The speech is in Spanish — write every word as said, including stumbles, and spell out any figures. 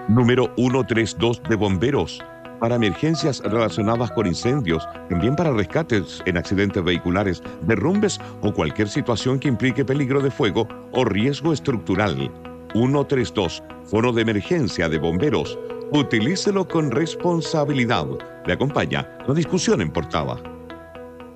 Número ciento treinta y dos de bomberos, para emergencias relacionadas con incendios, también para rescates en accidentes vehiculares, derrumbes o cualquier situación que implique peligro de fuego o riesgo estructural. ciento treinta y dos, Fono de Emergencia de Bomberos. Utilícelo con responsabilidad. Le acompaña la discusión en portada.